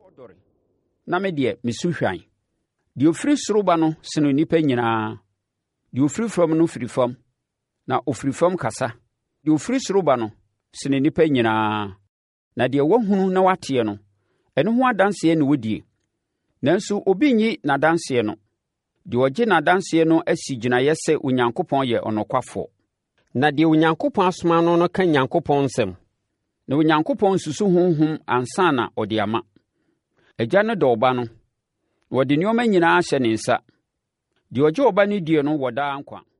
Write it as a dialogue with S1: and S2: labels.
S1: na me deɛ mesu hwan. Deɛ ofiri soro ba no sene nnipa nyinaa. Deɛ ofiri fam no firi fam, na ofiri fam kasa. Deɛ ofiri soro ba no sene nnipa nyinaa. Na deɛ wahunu na wateɛ no, ɛno ho adanseɛ na wɔdie. Nanso obi nyi n'adanseɛ no. Deɛ ɔgye n'adanseɛ no asi gyinaeɛ sɛ Onyankopɔn yɛ ɔnokwafoɔ. Na deɛ Onyankopɔn asoma no no ka Onyankopɔn nsɛm. Na Onyankopɔn susu honhom ansa na ɔde ama. Agya no dɔ Ɔba no, na wɔde nneɛma nyinaa ahyɛ ne nsa. Deɛ ɔgye Ɔba no die no wɔ daa nkwa.